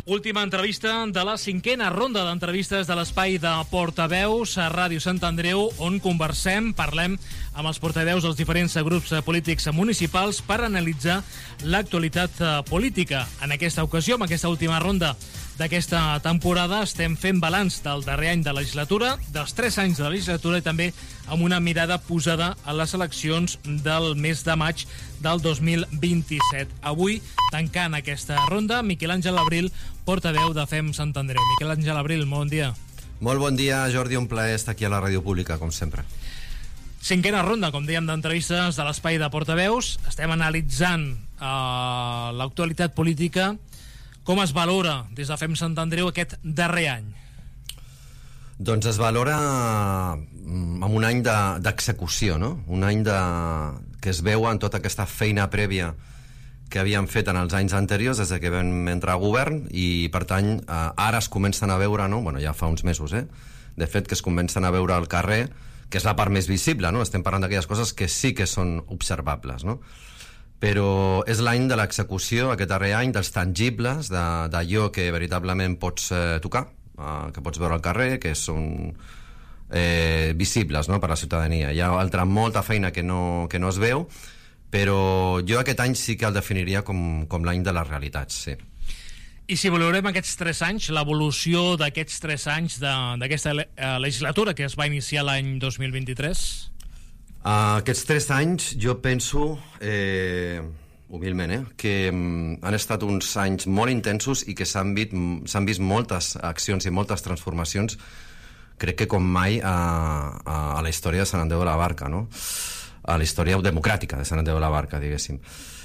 Última entrevista de la 5a ronda d'entrevistes de l'espai de portaveus a Ràdio Sant Andreu, on parlem amb els portaveus dels diferents grups polítics municipals per analitzar l'actualitat política. En aquesta ocasió, amb aquesta última ronda d'aquesta temporada, estem fent balanç del darrer any de legislatura, dels 3 anys de legislatura i també amb una mirada posada a les eleccions del mes de maig del 2027. Avui, tancant aquesta ronda, Miquel Àngel Abril, portaveu de FEM Sant Andreu. Miquel Àngel Abril, bon dia. Molt bon dia, Jordi, un plaer estar aquí a la ràdio pública, com sempre. 5a ronda, com dèiem, d'entrevistes de l'espai de portaveus. Estem analitzant l'actualitat política. Com es valora des de FEM Sant Andreu aquest darrer any? Doncs es valora amb un any d'execució, no? Un any que es veu en tota aquesta feina prèvia que havíem fet en els anys anteriors, des que vam entrar a govern, i per tant ara es comencen a veure, no? Bueno, ja fa uns mesos, de fet, que es comencen a veure al carrer, que és la part més visible, no? Estem parlant d'aquelles coses que sí que són observables, no? Però és l'any de l'execució, aquest darrer any, dels tangibles, d'allò que veritablement pots tocar, que pots veure al carrer, que són visibles, no?, per a la ciutadania. Hi ha molta feina que no es veu, però jo aquest any sí que el definiria com l'any de les realitats, sí. I si valorem aquests 3 anys, l'evolució d'aquests 3 anys d'aquesta legislatura que es va iniciar l'any 2023... Aquests 3 anys jo penso, humilment, que han estat uns anys molt intensos i que s'han vist moltes accions i moltes transformacions, crec que com mai a la història de Sant Andreu de la Barca, no? A la història democràtica de Sant Andreu de la Barca, diguéssim.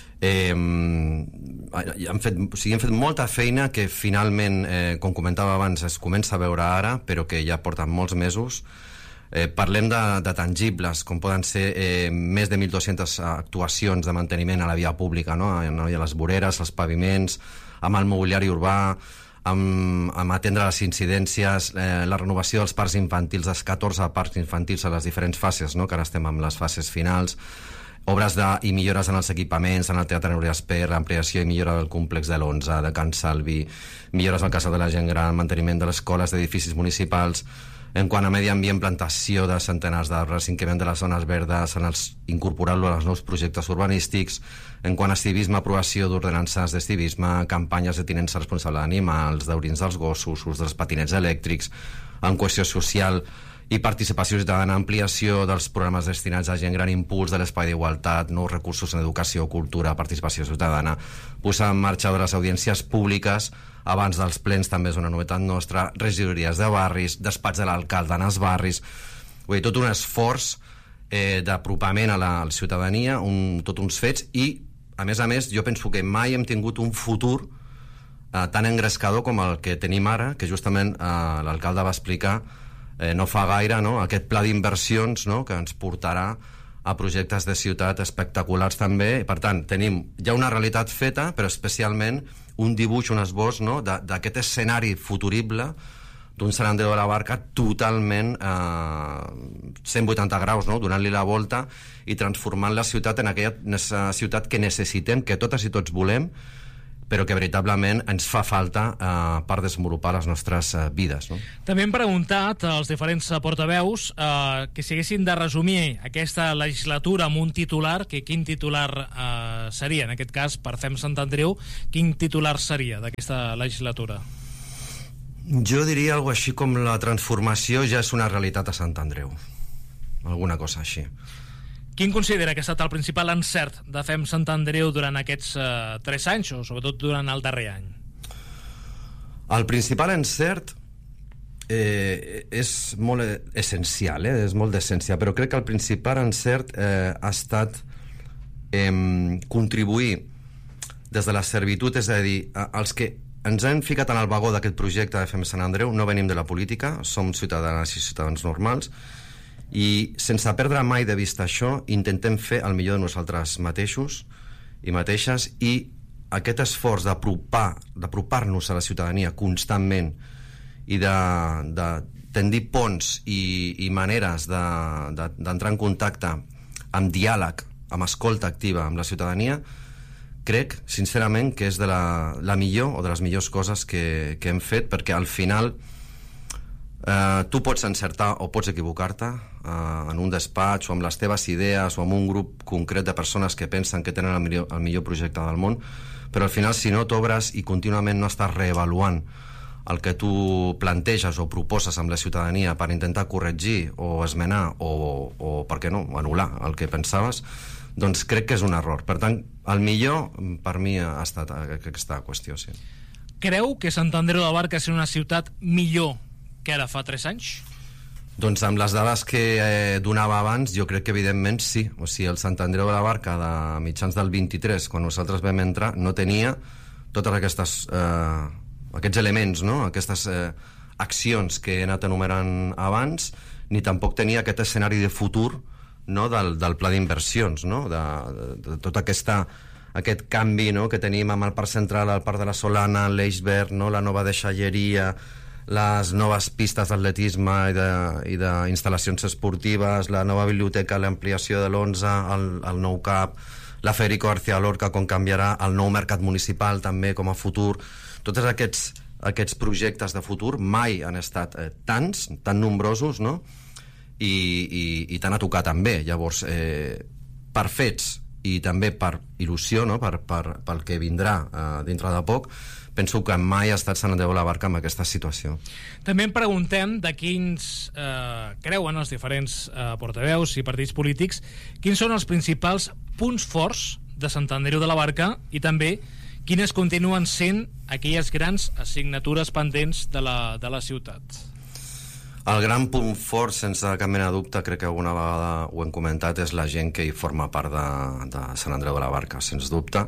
Han fet molta feina que finalment, com comentava abans, es comença a veure ara, però que ja porten molts mesos. Parlem de tangibles, com poden ser més de 1.200 actuacions de manteniment a la via pública, no? A les voreres, els paviments, amb el mobiliari urbà, amb atendre les incidències, la renovació dels parcs infantils, dels 14 parcs infantils a les diferents fases, no? Que ara estem en les fases finals, obres i millores en els equipaments, en el Teatre Núria Esper, l'ampliació i millora del complex de l'11, de Can Salvi, millores al Casal de la Gent Gran, manteniment de les escoles, d'edificis municipals. En quant a medi ambient, plantació de centenars d'arbres, increment de les zones verdes, incorporar-lo als nous projectes urbanístics. En quant a civisme, aprovació d'ordenances de civisme, campanyes de tinença responsable d'animals, d'orins dels gossos, ús dels patinets elèctrics, en cohesió social i participació ciutadana, ampliació dels programes destinats a gent gran, impuls de l'espai d'igualtat, nous recursos en educació, cultura, participació ciutadana, posar en marxa de les audiències públiques abans dels plens, també és una novetat nostra, regidories de barris, despatx de l'alcalde en els barris. Vull dir, tot un esforç d'apropament a la ciutadania, tot uns fets, i a més, jo penso que mai hem tingut un futur tan engrescador com el que tenim ara, que justament l'alcalde va explicar no fa gaire, no? Aquest pla d'inversions, no?, que ens portarà a projectes de ciutat espectaculars també. Per tant, tenim ja una realitat feta, però especialment un dibuix, un esbós, no?, d'aquest escenari futurible d'un Sant Andreu de la Barca totalment 180 graus, no?, donant-li la volta i transformant la ciutat en aquella ciutat que necessitem, que totes i tots volem, però que veritablement ens fa falta per desenvolupar les nostres vides, no? També hem preguntat als diferents portaveus que si haguessin de resumir aquesta legislatura amb un titular, que quin titular seria, en aquest cas, per FEM Sant Andreu, quin titular seria d'aquesta legislatura? Jo diria alguna així com la transformació ja és una realitat a Sant Andreu. Alguna cosa així. Quin considera que ha estat el principal encert de FEM Sant Andreu durant aquests 3 anys, o sobretot durant el darrer any? El principal encert és molt essencial, és molt d'essència, però crec que el principal encert ha estat contribuir des de la servitud, és a dir, els que ens hem ficat en el vagó d'aquest projecte de FEM Sant Andreu no venim de la política, som ciutadanes i ciutadans normals, i sense perdre mai de vista això intentem fer el millor de nosaltres mateixos i mateixes, i aquest esforç d'apropar-nos a la ciutadania constantment i de tendir ponts i maneres d'entrar en contacte amb diàleg, amb escolta activa amb la ciutadania, crec, sincerament, que és de la millor o de les millors coses que hem fet, perquè al final tu pots encertar o pots equivocar-te en un despatx o amb les teves idees o amb un grup concret de persones que pensen que tenen el millor projecte del món, però al final, si no t'obres i contínuament no estàs reavaluant el que tu planteges o proposes amb la ciutadania per intentar corregir o esmenar o per què no, anul·lar el que pensaves, doncs crec que és un error. Per tant, el millor per mi ha estat aquesta qüestió, sí. Creu que Sant Andreu de la Barca és una ciutat millor que ara fa 3 anys? Doncs amb les dades que donava abans, jo crec que evidentment sí. O sigui, el Sant Andreu de la Barca de mitjans del 23, quan nosaltres vam entrar, no tenia totes aquests elements, no? Aquestes accions que he anat enumerant abans, ni tampoc tenia aquest escenari de futur, no? del pla d'inversions, no? de tot aquest canvi, no? que tenim amb el Parc Central, el Parc de la Solana, l'Eix Verd, no? la nova deixalleria, les noves pistes d'atletisme i d'instal·lacions esportives, la nova biblioteca, l'ampliació de l'11, el nou CAP, la Federico García Lorca, com canviarà, el nou mercat municipal també com a futur. Tots aquests projectes de futur mai han estat tan nombrosos, no? I tan a tocar també. Llavors, per fets i també per il·lusió, no? pel que vindrà dintre de poc, penso que mai ha estat Sant Andreu de la Barca en aquesta situació. També em preguntem de quins creuen els diferents portaveus i partits polítics, quins són els principals punts forts de Sant Andreu de la Barca i també quines continuen sent aquelles grans assignatures pendents de la ciutat. El gran punt fort, sense cap mena de dubte, crec que alguna vegada ho hem comentat, és la gent que hi forma part de Sant Andreu de la Barca, sens dubte.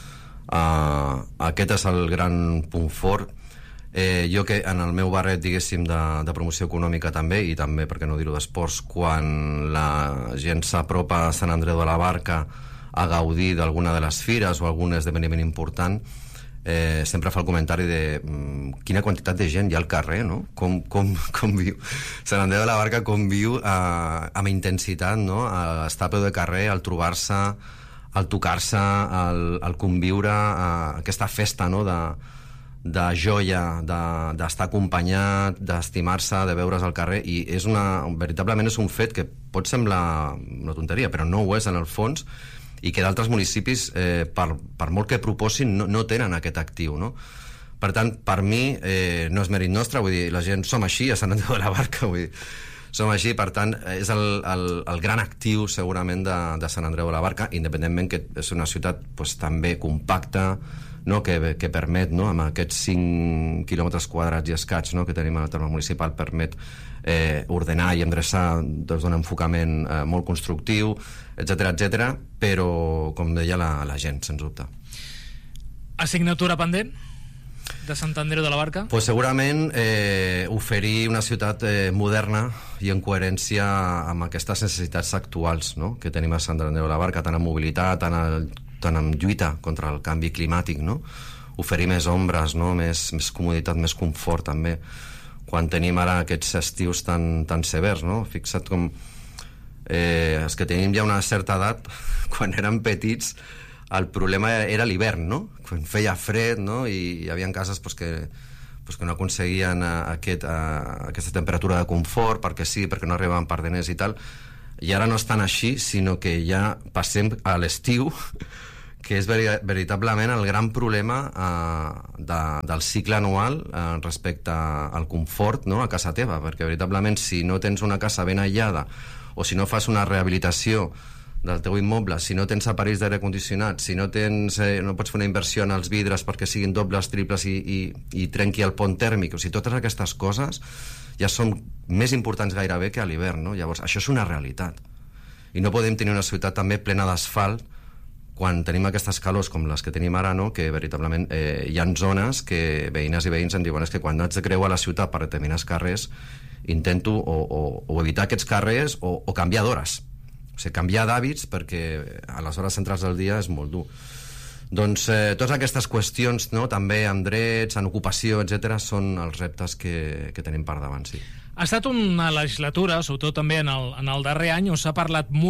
Aquest és el gran punt fort. Jo que en el meu barret, diguéssim, de promoció econòmica també, i també, per què no dir-ho, d'esports, quan la gent s'apropa a Sant Andreu de la Barca a gaudir d'alguna de les fires o algun esdeveniment important, sempre fa el comentari de quina quantitat de gent hi ha al carrer, no? Com viu Sant Andreu de la Barca, com viu amb intensitat, no? A estar a peu de carrer, al trobar-se, al tocar-se, al conviure, aquesta festa, no? de joia, d'estar acompanyat, d'estimar-se, de veure's al carrer, i veritablement és un fet que pot semblar una tonteria, però no ho és en el fons, i que d'altres municipis, per molt que proposin, no tenen aquest actiu, no? Per tant, per mi, no és mèrit nostre, vull dir, la gent som així a Sant Andreu de la Barca, vull dir, som així, per tant, és el gran actiu, segurament, de Sant Andreu de la Barca, independentment que és una ciutat pues, també compacta, no? que permet, no? amb aquests 5 quilòmetres quadrats i escaig, no? que tenim al terme municipal, permet ordenar i endreçar des d'un enfocament molt constructiu, etc, però, com deia, la gent, sens dubte. Assignatura pendent de Sant Andreu de la Barca? Pues segurament oferir una ciutat moderna i en coherència amb aquestes necessitats actuals, no? que tenim a Sant Andreu de la Barca, tant en mobilitat, tant en lluita contra el canvi climàtic, no? Oferir més ombres, no? més comoditat, més confort també, quan tenim ara aquests estius tan severs, no? Fixa't com els que tenim ja una certa edat, quan érem petits, el problema era l'hivern, no? Quan feia fred, no? I hi havia cases que no aconseguien aquesta temperatura de confort, perquè sí, perquè no arribaven pardeners i tal, i ara no és tan així, sinó que ja passem a l'estiu, que és veritablement el gran problema del cicle anual respecte al confort, no? a casa teva, perquè veritablement si no tens una casa ben aïllada o si no fas una rehabilitació del teu immoble, si no tens aparells d'aire condicionat, si no pots fer una inversió en els vidres perquè siguin dobles, triples i trenqui el pont tèrmic, o sigui, totes aquestes coses ja són més importants gairebé que a l'hivern, no? Llavors, això és una realitat. I no podem tenir una ciutat també plena d'asfalt quan tenim aquestes calors com les que tenim ara, no? Que veritablement hi ha zones que veïnes i veïns em diuen que quan haig de creuar la ciutat per determinats carrers intento o evitar aquests carrers o canviar d'hores. O sigui, canviar d'hàbits perquè a les hores centrals del dia és molt dur. Doncs totes aquestes qüestions, no? també amb drets, en ocupació, etc., són els reptes que tenim per davant, sí. Ha estat una legislatura, sobretot també en el darrer any, on s'ha parlat molt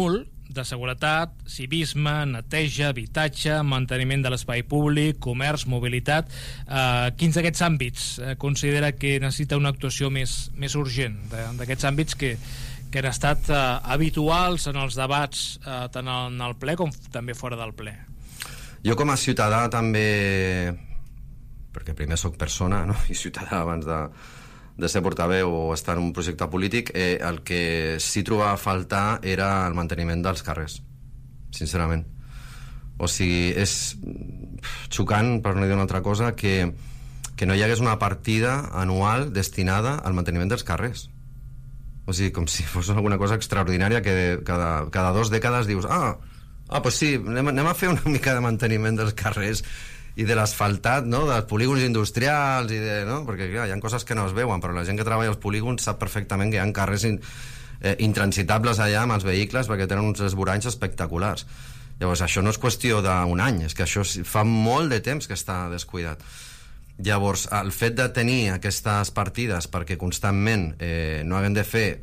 de seguretat, civisme, neteja, habitatge, manteniment de l'espai públic, comerç, mobilitat. Quins d'aquests àmbits considera que necessita una actuació més urgent, d'aquests àmbits que han estat habituals en els debats tant en el ple com també fora del ple? Jo com a ciutadà també, perquè primer soc persona, no? I ciutadà abans de ser portaveu o estar en un projecte polític, el que sí trobava a faltar era el manteniment dels carrers, sincerament. O sigui, és xocant, per no dir una altra cosa, que no hi hagués una partida anual destinada al manteniment dels carrers. O sigui, com si fos alguna cosa extraordinària que cada 2 dècades dius pues sí, anem a fer una mica de manteniment dels carrers i de l'asfaltat, no? Dels polígons industrials no? Perquè clar, hi ha coses que no es veuen, però la gent que treballa als polígons sap perfectament que hi ha carrers intransitables allà amb els vehicles perquè tenen uns esvoranys espectaculars. Llavors això no és qüestió d'un any, és que això fa molt de temps que està descuidat. Llavors, el fet de tenir aquestes partides perquè constantment no haguem de fer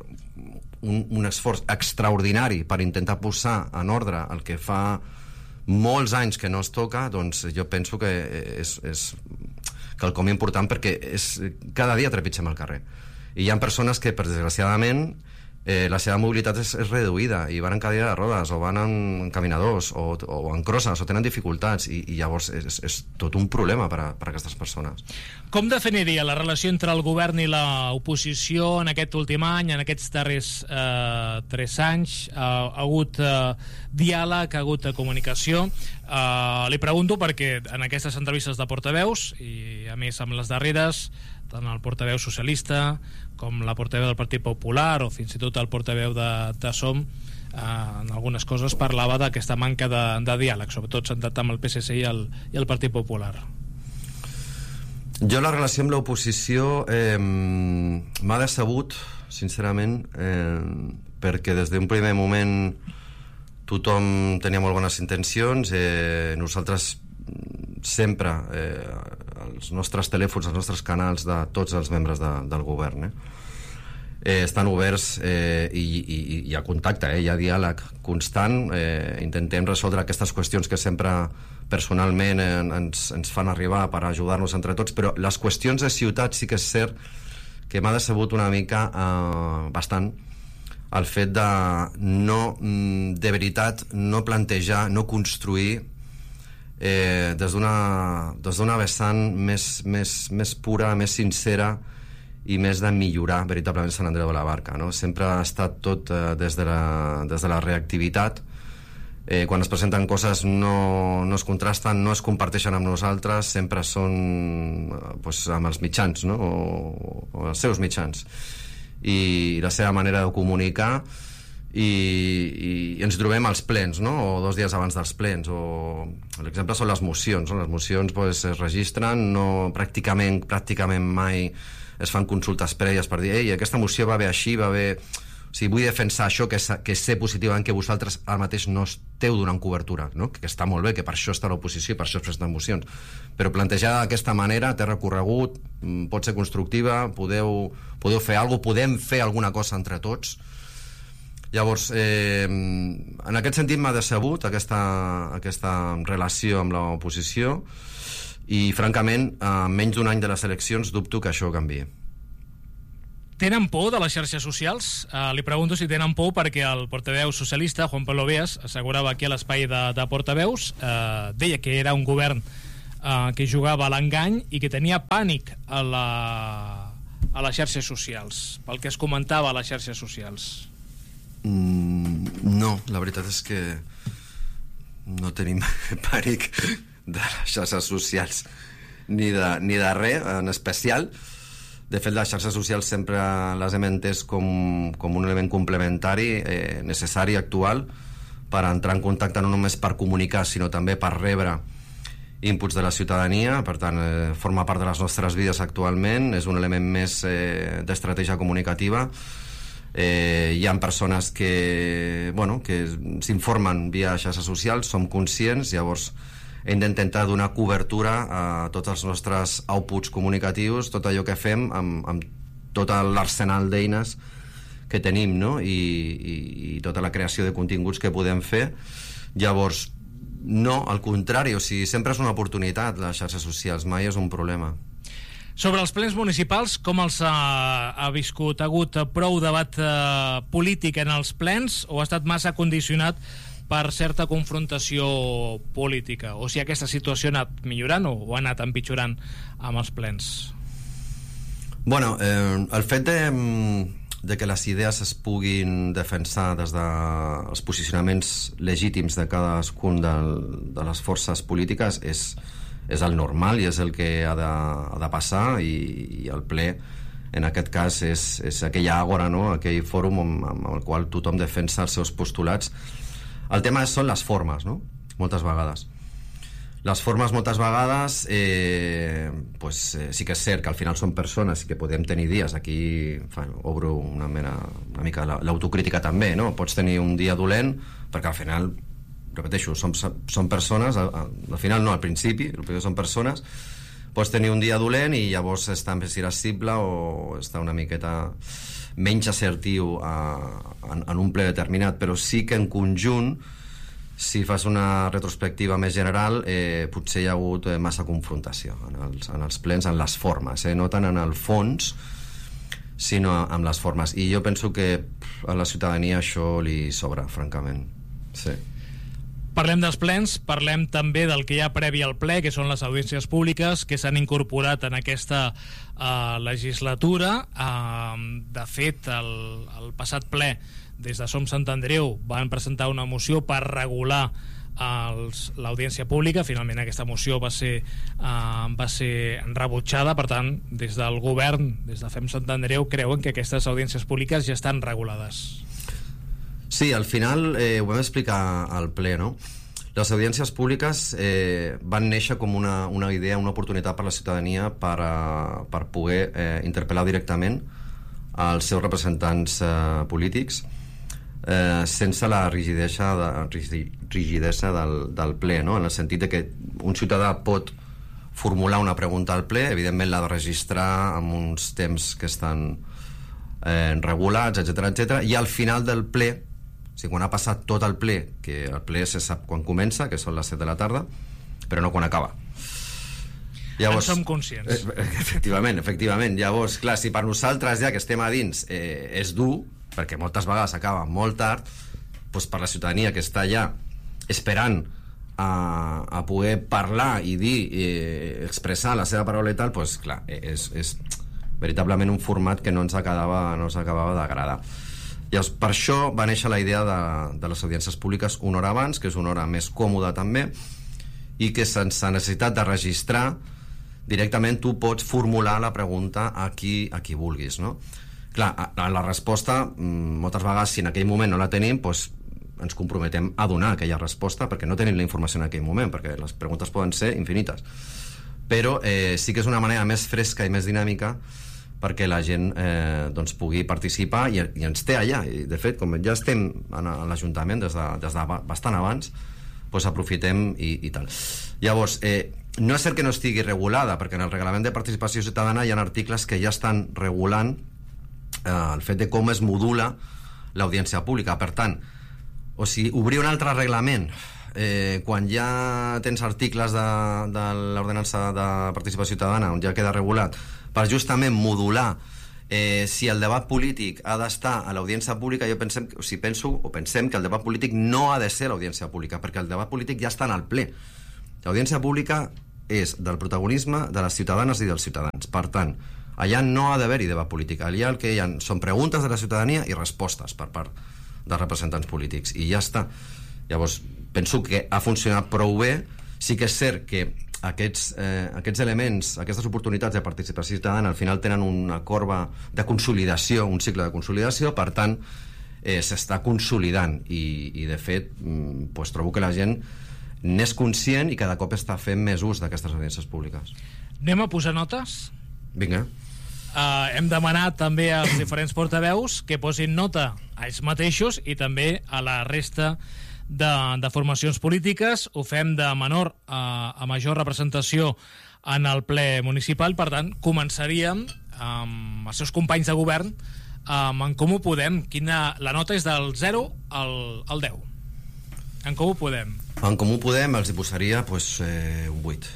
un esforç extraordinari per intentar posar en ordre el que fa molts anys que no es toca, doncs jo penso que és quelcom important, perquè cada dia trepitgem al carrer. I hi ha persones que, per desgraciadament, la seva mobilitat és reduïda i van en cadira de rodes o van en caminadors o en crosses o tenen dificultats i llavors és tot un problema per a aquestes persones. Com definiria la relació entre el govern i l'oposició en aquest últim any, en aquests darrers 3 anys? Ha hagut diàleg, ha hagut comunicació? Li pregunto perquè en aquestes entrevistes de portaveus i a més amb les darreres, tant el portaveu socialista com la portaveu del Partit Popular o fins i tot el portaveu de SOM, en algunes coses parlava d'aquesta manca de diàleg, sobretot centrat amb el PSC i el Partit Popular. Jo la relació amb l'oposició m'ha decebut, sincerament, perquè des d'un primer moment tothom tenia molt bones intencions. Nosaltres sempre els nostres telèfons, els nostres canals de tots els membres del govern estan oberts i hi ha contacte, hi ha diàleg constant. Intentem resoldre aquestes qüestions que sempre personalment ens fan arribar per ajudar-nos entre tots, però les qüestions de ciutat sí que és cert que m'ha decebut una mica bastant el fet de veritat no plantejar, no construir des d'una vessant més pura, més sincera i més de millorar veritablement Sant Andreu de la Barca, no? Sempre ha estat tot des de la reactivitat. Quan es presenten coses no es contrasten, no es comparteixen amb nosaltres, sempre són amb els mitjans, no? o els seus mitjans i la seva manera de comunicar. I ens trobem als plens, no? O 2 dies abans dels plens, o l'exemple són les mocions, no? Les mocions es registren, pràcticament mai es fan consultes prèvies per dir aquesta moció va bé així, va bé... O sigui, vull defensar això que sé positivament que vosaltres ara mateix no esteu donant cobertura, no? Que està molt bé, que per això està l'oposició i per això es presenten mocions, però plantejada d'aquesta manera té recorregut, pot ser constructiva, podeu fer alguna cosa, podem fer alguna cosa entre tots. Llavors, en aquest sentit m'ha decebut aquesta relació amb l'oposició i, francament, a menys d'un any de les eleccions dubto que això canviï. Tenen por de les xarxes socials? Li pregunto si tenen por perquè el portaveu socialista, Juan Pablo Beas, assegurava aquí a l'espai de portaveus, deia que era un govern que jugava a l'engany i que tenia pànic a les xarxes socials, pel que es comentava a les xarxes socials. No, la veritat és que no tenim pànic de les xarxes socials ni de res en especial. De fet, les xarxes socials sempre les hem entès com un element complementari, necessari, actual, per entrar en contacte no només per comunicar, sinó també per rebre inputs de la ciutadania. Per tant, forma part de les nostres vides actualment, és un element més d'estratègia comunicativa. Hi ha persones que s'informen via xarxes socials, som conscients, llavors hem d'intentar donar cobertura a tots els nostres outputs comunicatius, tot allò que fem amb tot l'arsenal d'eines que tenim, no? I tota la creació de continguts que podem fer. Llavors, no, al contrari, o sigui, sempre és una oportunitat les xarxes socials, mai és un problema. Sobre els plens municipals, com els ha viscut? Ha hagut prou debat polític en els plens o ha estat massa condicionat per certa confrontació política? O si aquesta situació ha anat millorant o ha anat empitjorant amb els plens? Bueno, el fet de que les idees es puguin defensar des dels posicionaments legítims de cadascun de les forces polítiques és el normal i és el que ha de passar, i el ple en aquest cas és aquella àgora, no? Aquell fòrum amb el qual tothom defensa els seus postulats. El tema són les formes, no? Moltes vegades les formes moltes vegades sí que és cert que al final són persones i que podem tenir dies. Aquí obro una mica l'autocrítica també, no? Pots tenir un dia dolent perquè al final, repeteixo, som persones, al final no, al principi, perquè són persones. Pots tenir un dia dolent i llavors estar més irascible o estar una miqueta menys assertiu en un ple determinat, però sí que en conjunt, si fas una retrospectiva més general, potser hi ha hagut massa confrontació en els plens, en les formes, no tant en el fons, sinó en les formes. I jo penso que a la ciutadania això li sobra, francament. Sí. Parlem dels plens, parlem també del que hi ha previ al ple, que són les audiències públiques que s'han incorporat en aquesta legislatura. De fet, el passat ple, des de Som Sant Andreu, van presentar una moció per regular l'audiència pública. Finalment aquesta moció va ser rebutjada. Per tant, des del govern, des de Fem Sant Andreu, creuen que aquestes audiències públiques ja estan regulades. Sí, al final ho vam explicar al ple, no? Les audiències públiques van néixer com una idea, una oportunitat per la ciutadania per poder interpel·lar directament als seus representants polítics sense la rigidesa del ple, no? En el sentit de que un ciutadà pot formular una pregunta al ple, evidentment l'ha de registrar amb uns temps que estan regulats, etc., i al final del ple, o sigui, quan ha passat tot el ple, que el ple se sap quan comença, que són les 7 de la tarda, però no quan acaba. Llavors, en som conscients. Efectivament. Llavors, clar, si per nosaltres ja que estem a dins és dur, perquè moltes vegades acaba molt tard, doncs per la ciutadania que està allà esperant a poder parlar i dir, expressar la seva paraula i tal, doncs clar, és veritablement un format que no ens acabava d'agradar. Llavors, per això va néixer la idea de les audiències públiques una hora abans, que és una hora més còmoda també, i que sense necessitat de registrar directament tu pots formular la pregunta a qui vulguis, no? Clar, la resposta, moltes vegades, si en aquell moment no la tenim, doncs ens comprometem a donar aquella resposta perquè no tenim la informació en aquell moment, perquè les preguntes poden ser infinites. Però sí que és una manera més fresca i més dinàmica perquè la gent doncs pugui participar i ens té allà. I, de fet, com ja estem a l'Ajuntament des de bastant abans, doncs aprofitem i tal. Llavors, no és cert que no estigui regulada, perquè en el Reglament de Participació Ciutadana hi ha articles que ja estan regulant el fet de com es modula l'audiència pública. Per tant, o sigui, obrir un altre reglament quan ja tens articles de l'ordenança de participació ciutadana on ja queda regulat, per justament modular si el debat polític ha d'estar a l'audiència pública, pensem que el debat polític no ha de ser l'audiència pública, perquè el debat polític ja està en el ple. L'audiència pública és del protagonisme de les ciutadanes i dels ciutadans. Per tant, allà no ha d'haver-hi debat polític. Allà el que hi ha són preguntes de la ciutadania i respostes per part dels representants polítics. I ja està. Llavors, penso que ha funcionat prou bé. Sí que és cert que aquests elements, aquestes oportunitats de participació ciutadana al final tenen una corba de consolidació, un cicle de consolidació, per tant s'està consolidant i de fet doncs trobo que la gent n'és conscient i cada cop està fent més ús d'aquestes audiències públiques. Anem a posar notes? Vinga. Hem demanat també als diferents portaveus que posin nota a ells mateixos i també a la resta de formacions polítiques. Ho fem de menor a major representació en el ple municipal. Per tant, començaríem amb els seus companys de govern En Comú Podem, la nota és del 0 al 10. En Comú Podem. En Comú Podem els hi posaria un 8.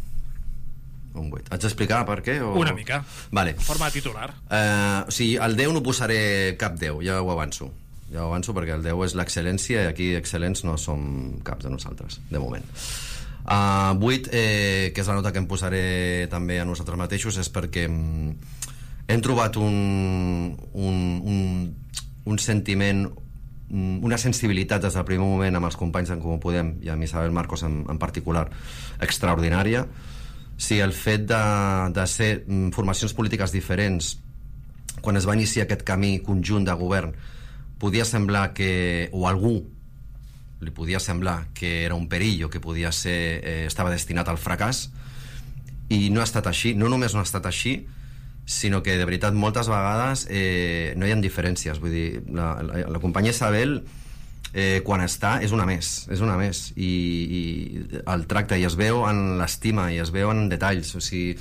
Un 8. Haig d'explicar per què? Una mica. Vale. Forma titular. O sigui, al 10 no posaré cap 10, ja ho avanço. Ja ho avanço perquè el 10 és l'excel·lència i aquí excel·lents no som caps de nosaltres, de moment. 8, que és la nota que em posaré també a nosaltres mateixos, és perquè hem trobat un sentiment, una sensibilitat des del primer moment amb els companys d'en Comú Podem i amb Isabel Marcos en particular extraordinària. Sí, el fet de ser formacions polítiques diferents, quan es va iniciar aquest camí conjunt de govern, podia semblar que, o algú li podia semblar que era un perill o que podia ser, estava destinat al fracàs, i no ha estat així. No només no ha estat així, sinó que de veritat moltes vegades no hi ha diferències. Vull dir, la companya Isabel quan està és una més i el tracte, i es veu en l'estima i es veu en detalls, o sigui,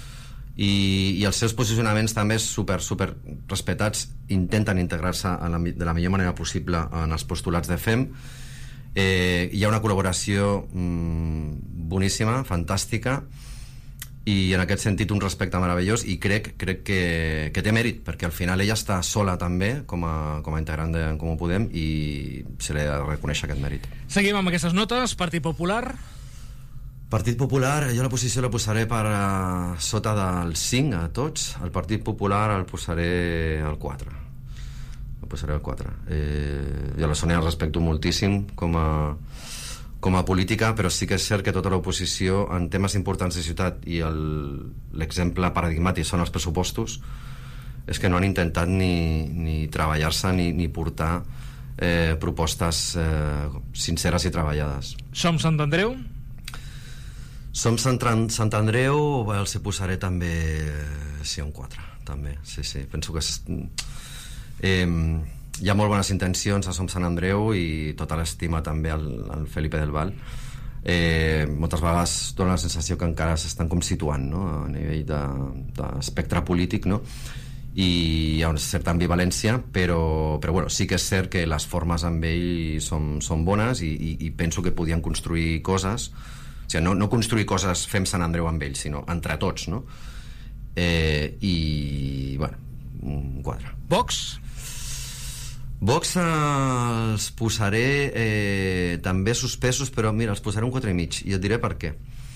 i els seus posicionaments també super respetats, intenten integrar-se de la millor manera possible en els postulats de FEM. Hi ha una col·laboració boníssima, fantàstica, i en aquest sentit un respecte meravellós, i crec que té mèrit, perquè al final ella està sola també com a integrant de Com Ho Podem, i se li ha de reconèixer aquest mèrit. Seguim amb aquestes notes. Partit Popular. Partit Popular, jo la posició la posaré per sota del 5 a tots. El Partit Popular el posaré al 4. El posaré al 4. Jo la Sonia el respecto moltíssim com a política, però sí que és cert que tota l'oposició en temes importants de ciutat, i l'exemple paradigmàtic són els pressupostos, és que no han intentat ni treballar-se ni portar propostes sinceres i treballades. Som Sant Andreu? Som Sant Andreu, els hi posaré també un 4, també, sí. Penso que hi ha molt bones intencions a Som Sant Andreu, i tota l'estima també al Felipe del Val. Moltes vegades dona la sensació que encara s'estan com situant, no?, a nivell d'espectre polític, no?, i hi ha una certa ambivalència, però bueno, sí que és cert que les formes amb ell són bones, i penso que podien construir coses. O sigui, no construir coses fem Sant Andreu amb ells, sinó entre tots, no? I, bueno, un 4. Vox els posaré també suspesos, però mira, els posaré un 4,5, i et diré per què.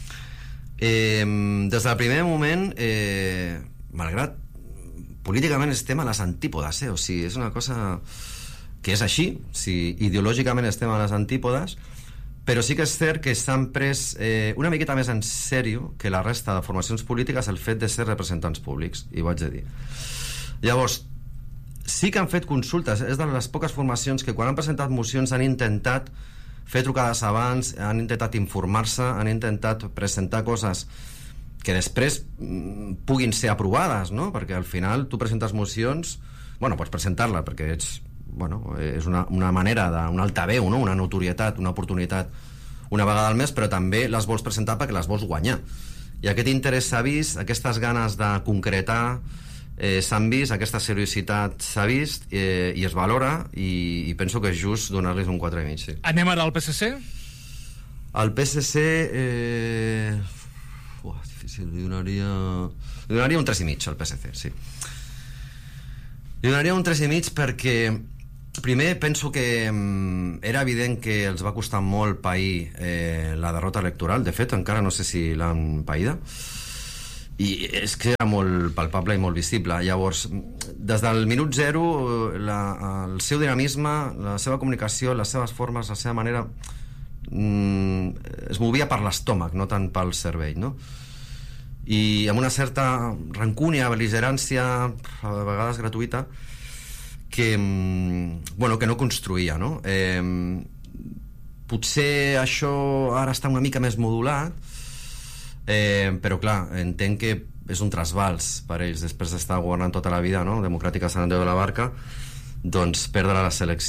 Des del primer moment, malgrat políticament estem a les antípodes, o sigui, és una cosa que és així, ideològicament estem a les antípodes, però sí que és cert que s'han pres una miqueta més en sèrio que la resta de formacions polítiques el fet de ser representants públics, i ho haig de dir. Llavors, sí que han fet consultes, és de les poques formacions que quan han presentat mocions han intentat fer trucades abans, han intentat informar-se, han intentat presentar coses que després puguin ser aprovades, no? Perquè al final tu presentes mocions, bueno, pots presentar-la perquè ets, bueno, és una manera d'un altaveu, no? Una notorietat, una oportunitat una vegada al mes, però també les vols presentar perquè les vols guanyar, i aquest interès s'ha vist, aquestes ganes de concretar s'han vist, aquesta seriositat s'ha vist, i es valora, i penso que és just donar-los un 4,5, sí. Anem ara al PSC? Al PSC difícil, li donaria un 3,5 al PSC, sí. Li donaria un 3,5 perquè primer penso que era evident que els va costar molt pair la derrota electoral. De fet, encara no sé si l'han païda, i és que era molt palpable i molt visible. Llavors, des del minut zero, el seu dinamisme, la seva comunicació, les seves formes, la seva manera es movia per l'estómac, no tant pel cervell, no? I amb una certa rancúnia, bel·ligerància, a vegades gratuïta, que no construïa, no? Potser això ara està una mica més modulat, però clar, entenc que és un trasbals per ells, després d'estar governant tota la vida, no?, democràtica Sant Andreu de la Barca, doncs perdre les eleccions